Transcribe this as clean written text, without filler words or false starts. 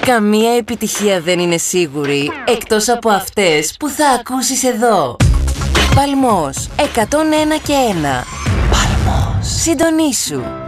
Καμία επιτυχία δεν είναι σίγουρη, εκτός από αυτές που θα ακούσεις εδώ. Παλμός 101 και 1. Παλμός. Συντονίσου.